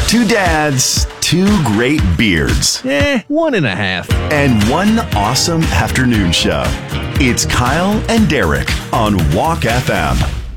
Two dads, two great beards, 1.5. and one awesome afternoon show. It's Kyle and Derek on Walk FM.